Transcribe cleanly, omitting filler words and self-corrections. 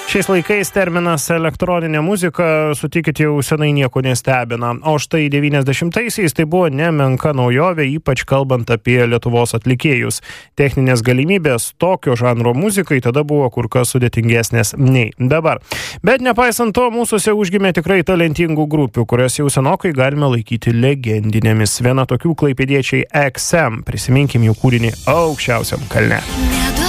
Šiais laikais terminas elektroninė muzika, sutikit, jau senai nieko nestebina. O štai 90-aisiais tai buvo nemenka naujovė, ypač kalbant apie Lietuvos atlikėjus. Techninės galimybės tokio žanro muzikai tada buvo kur kas sudėtingesnės nei dabar. Bet nepaisant to, mūsųse užgimė tikrai talentingų grupių, kurias jau senokai galime laikyti legendinėmis. Viena tokių klaipėdiečiai XM. Prisiminkim jų kūrinį Aukščiausiam kalne.